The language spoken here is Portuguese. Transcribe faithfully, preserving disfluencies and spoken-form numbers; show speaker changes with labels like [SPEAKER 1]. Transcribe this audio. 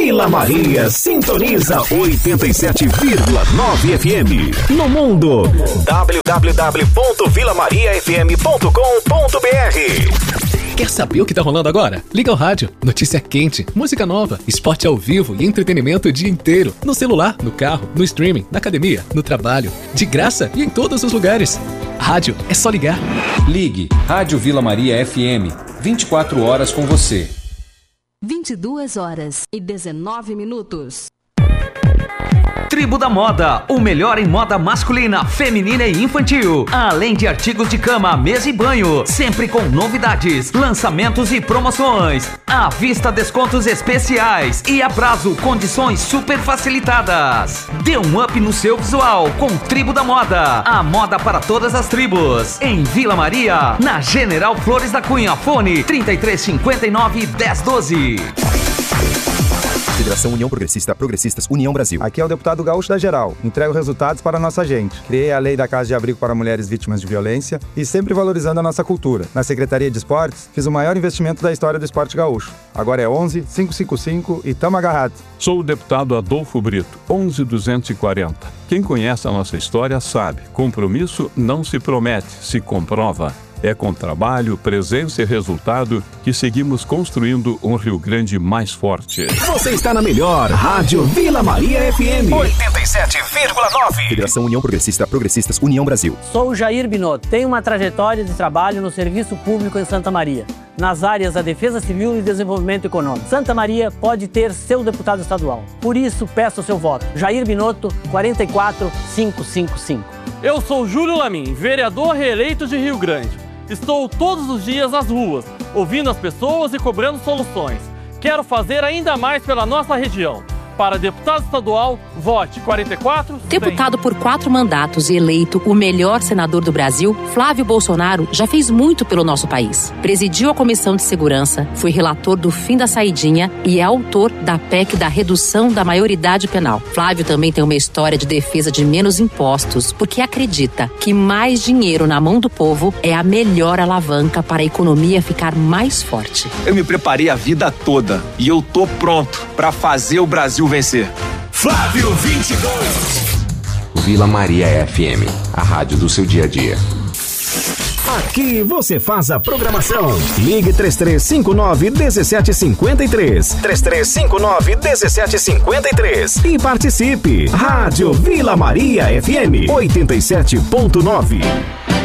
[SPEAKER 1] Vila Maria sintoniza oitenta e sete vírgula nove F M. No mundo, w w w ponto vila maria f m ponto com ponto b r.
[SPEAKER 2] Quer saber o que tá rolando agora? Liga o rádio, notícia quente, música nova, esporte ao vivo e entretenimento o dia inteiro. No celular, no carro, no streaming, na academia, no trabalho. De graça e em todos os lugares. Rádio é só ligar.
[SPEAKER 3] Ligue Rádio Vila Maria F M. vinte e quatro horas com você.
[SPEAKER 4] vinte e duas horas e dezenove minutos.
[SPEAKER 5] Tribo da Moda, o melhor em moda masculina, feminina e infantil. Além de artigos de cama, mesa e banho, sempre com novidades, lançamentos e promoções. À vista, descontos especiais e a prazo, condições super facilitadas. Dê um up no seu visual com Tribo da Moda. A moda para todas as tribos. Em Vila Maria, na General Flores da Cunha. Fone trinta e três cinquenta e nove, dez doze.
[SPEAKER 6] Federação União Progressista, Progressistas, União Brasil. Aqui é o deputado Gaúcho da Geral. Entrego resultados para a nossa gente. Criei a lei da Casa de Abrigo para mulheres vítimas de violência e sempre valorizando a nossa cultura. Na Secretaria de Esportes, fiz o maior investimento da história do esporte gaúcho. Agora é onze, cinco cinco cinco e tamo agarrado.
[SPEAKER 7] Sou o deputado Adolfo Brito, onze duzentos e quarenta. Quem conhece a nossa história sabe, compromisso não se promete, se comprova. É com trabalho, presença e resultado que seguimos construindo um Rio Grande mais forte.
[SPEAKER 1] Você está na melhor Rádio Vila Maria F M. oitenta e sete vírgula nove.
[SPEAKER 6] Federação União Progressista, Progressistas, União Brasil.
[SPEAKER 8] Sou o Jair Binotto. Tenho uma trajetória de trabalho no Serviço Público em Santa Maria, nas áreas da Defesa Civil e Desenvolvimento Econômico. Santa Maria pode ter seu deputado estadual. Por isso, peço o seu voto. Jair Binotto, quarenta e quatro, quinhentos e cinquenta e cinco.
[SPEAKER 9] Eu sou Júlio Lamin, vereador reeleito de Rio Grande. Estou todos os dias nas ruas, ouvindo as pessoas e cobrando soluções. Quero fazer ainda mais pela nossa região. Para deputado estadual, vote quarenta e quatro.
[SPEAKER 10] Deputado por quatro mandatos e eleito o melhor senador do Brasil, Flávio Bolsonaro já fez muito pelo nosso país. Presidiu a Comissão de Segurança, foi relator do fim da saidinha e é autor da P E C da redução da maioridade penal. Flávio também tem uma história de defesa de menos impostos, porque acredita que mais dinheiro na mão do povo é a melhor alavanca para a economia ficar mais forte.
[SPEAKER 11] Eu me preparei a vida toda e eu tô pronto para fazer o Brasil vencer.
[SPEAKER 1] Flávio vinte e dois.
[SPEAKER 12] Vila Maria F M, a rádio do seu dia a dia.
[SPEAKER 1] Aqui você faz a programação. Ligue três três cinco nove, um sete cinco três. três três cinco nove, um sete cinco três. E participe. Rádio Vila Maria F M oitenta e sete ponto nove.